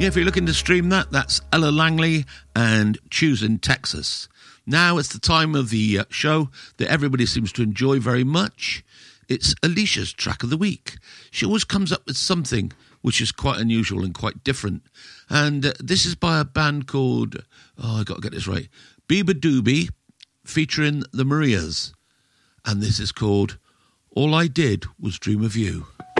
Yeah, if you're looking to stream that, that's Ella Langley and Choosing Texas. Now it's the time of the show that everybody seems to enjoy very much. It's Alicia's track of the week. She always comes up with something which is quite unusual and quite different. And this is by a band called, I got to get this right, Biba Doobie, featuring the Marias. And this is called All I Did Was Dream of You.